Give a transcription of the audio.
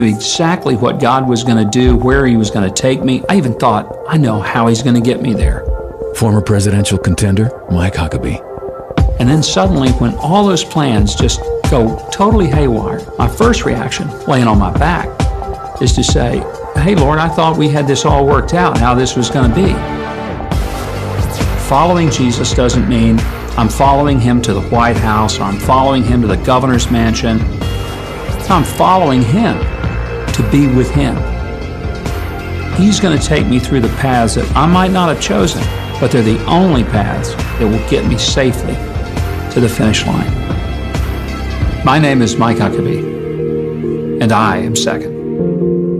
exactly what God was going to do, where He was going to take me. I even thought, I know how He's going to get me there. Former presidential contender Mike Huckabee. And then suddenly, when all those plans just go totally haywire, my first reaction, laying on my back, is to say, hey, Lord, I thought we had this all worked out, how this was going to be. Following Jesus doesn't mean I'm following Him to the White House, or I'm following Him to the governor's mansion. I'm following Him to be with Him. He's going to take me through the paths that I might not have chosen, but they're the only paths that will get me safely to the finish line. My name is Mike Huckabee, and I am second.